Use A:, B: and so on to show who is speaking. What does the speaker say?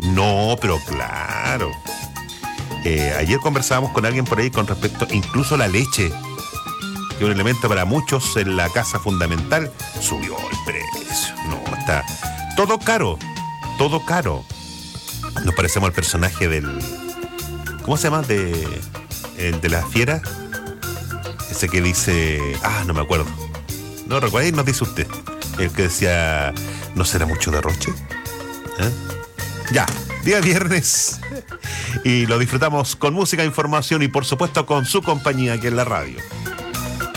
A: No, pero claro. Ayer conversábamos con alguien por ahí con respecto incluso a la leche, que es un elemento para muchos en la casa fundamental, subió el precio. No, está todo caro, todo caro. Nos parecemos al personaje del... ¿Cómo se llama? El de la fiera. Ese que dice... no me acuerdo. No recuerdo, nos dice usted. El que decía... ¿No será mucho derroche? Ya, día viernes. Y lo disfrutamos con música, información y por supuesto con su compañía aquí en la radio.